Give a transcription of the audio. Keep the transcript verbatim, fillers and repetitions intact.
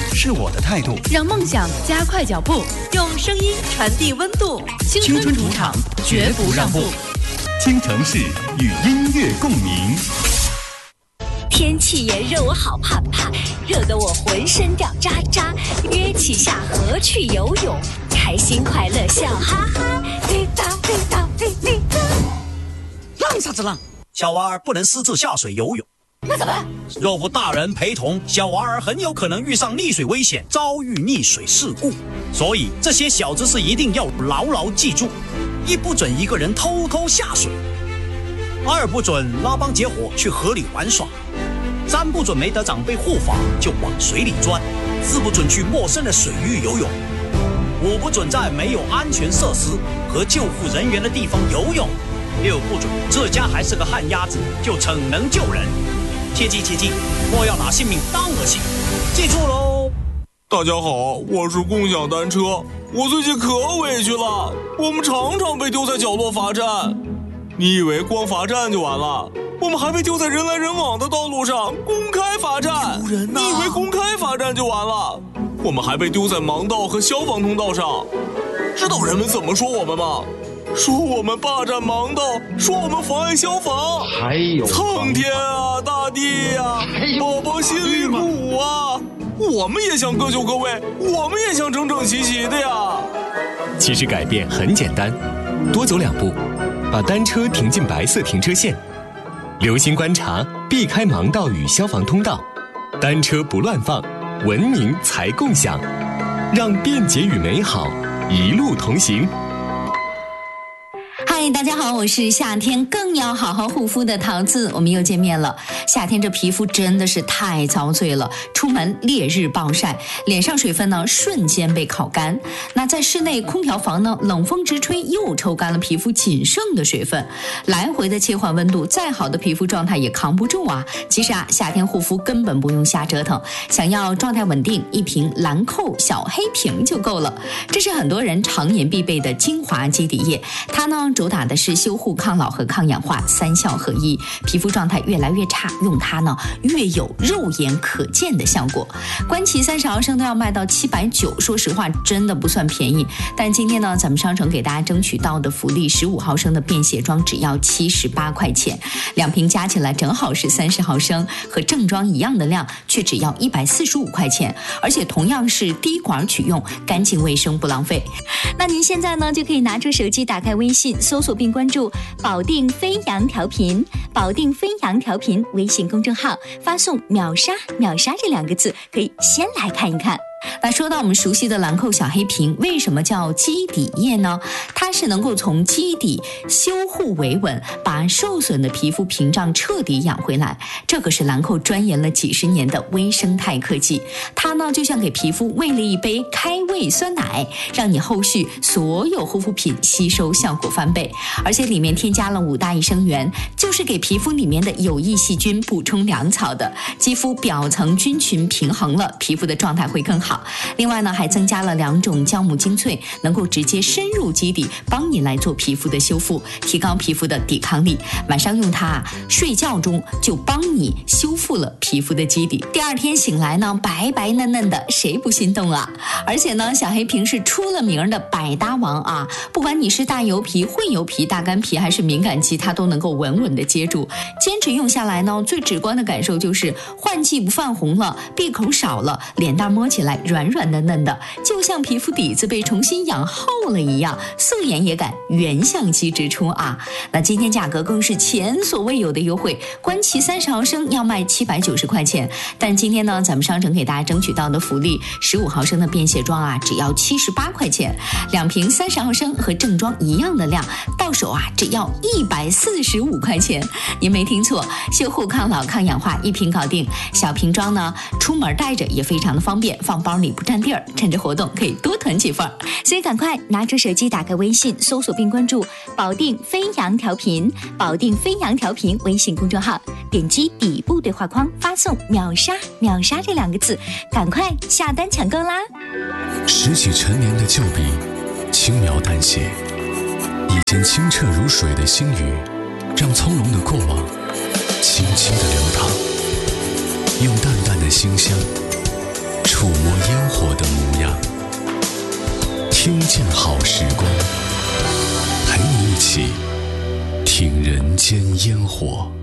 是我的态度， 让梦想加快脚步，用声音传递温度。青春主场，绝不让步。 京城市与音乐共鸣。 天气炎热，我好怕怕，热得我浑身掉渣渣。约起下河去游泳，开心快乐笑哈哈。滴答滴答滴滴答。 浪啥子浪？小娃儿不能私自下水游泳。 那怎么办？ 若无大人陪同，小娃儿很有可能遇上溺水危险，遭遇溺水事故。所以这些小知识一定要牢牢记住：一不准一个人偷偷下水，二不准拉帮结伙去河里玩耍，三不准没得长辈护法就往水里钻，四不准去陌生的水域游泳，五不准在没有安全设施和救护人员的地方游泳，六不准这家还是个旱鸭子就逞能救人。切记切记，莫要拿性命当儿戏，记住喽！ 大家好，我是共享单车。我最近可委屈了，我们常常被丢在角落罚站。你以为光罚站就完了？我们还被丢在人来人往的道路上，公开罚站。 丢人啊！ 你以为公开罚站就完了？我们还被丢在盲道和消防通道上。知道人们怎么说我们吗？说我们霸占盲道，说我们妨碍消防。 还有苍天啊，大地啊，宝宝心里苦啊！我们也想各就各位，我们也想整整齐齐的呀。 其实改变很简单，多走两步，把单车停进白色停车线，留心观察，避开盲道与消防通道，单车不乱放，文明才共享，让便捷与美好一路同行。 嗨，大家好，我是夏天更要好好护肤的桃子，我们又见面了。夏天这皮肤真的是太遭罪了，出门烈日暴晒，脸上水分呢瞬间被烤干。那在室内空调房呢，冷风直吹又抽干了皮肤仅剩的水分，来回的切换温度，再好的皮肤状态也扛不住啊。其实啊，夏天护肤根本不用瞎折腾，想要状态稳定，一瓶兰蔻小黑瓶就够了。这是很多人常年必备的精华基底液，它呢主打的是修护、抗老和抗氧化三效合一，皮肤状态越来越差，用它呢越有肉眼可见的效果。官旗三十毫升都要卖到七百九，说实话真的不算便宜。但今天呢，咱们商城给大家争取到的福利，十五毫升的便携装只要七十八块钱，两瓶加起来正好是三十毫升，和正装一样的量，却只要一百四十五块钱，而且同样是滴管取用，干净卫生不浪费。 那您现在呢就可以拿出手机，打开微信，搜索并关注保定飞扬调频，保定飞扬调频微信公众号，发送秒杀秒杀这两个字，可以先来看一看。 那说到我们熟悉的兰蔻小黑瓶，为什么叫基底液呢？它是能够从基底修护维稳，把受损的皮肤屏障彻底养回来。这可是兰蔻钻研了几十年的微生态科技，它呢就像给皮肤喂了一杯开胃酸奶，让你后续所有护肤品吸收效果翻倍。而且里面添加了五大益生元，就是给皮肤里面的有益细菌补充粮草的，肌肤表层菌群平衡了，皮肤的状态会更好。另外呢，还增加了两种酵母精粹，能够直接深入基底，帮你来做皮肤的修复，提高皮肤的抵抗力。晚上用它，睡觉中就帮你修复了皮肤的基底。第二天醒来呢，白白嫩嫩的，谁不心动啊？而且呢，小黑瓶是出了名的百搭王啊，不管你是大油皮、混油皮、大干皮还是敏感肌，它都能够稳稳的接住。坚持用下来呢，最直观的感受就是换季不泛红了，闭口少了，脸蛋摸起来软软嫩嫩的，就像皮肤底子被重新养厚了一样，素颜也敢原相机直出啊！那今天价格更是前所未有的优惠，官旗三十毫升要卖七百九十块钱，但今天呢，咱们商城给大家争取到的福利，十五毫升的便携装啊，只要七十八块钱，两瓶三十毫升和正装一样的量，到手啊只要一百四十五块钱。您没听错，修护、抗老、抗氧化一瓶搞定。小瓶装呢，出门带着也非常的方便，放包里不占地儿，趁着活动可以多囤几份。 所以赶快拿出手机，打开微信，搜索并关注保定飞扬调频，保定飞扬调频微信公众号，点击底部对话框，发送秒杀秒杀这两个字，赶快下单抢购啦！ 拾起陈年的旧笔，轻描淡写，以前清澈如水的星语，让从容的过往轻轻地流淌，用淡淡的馨香触摸烟火的模样，听见好时光，陪你一起听人间烟火。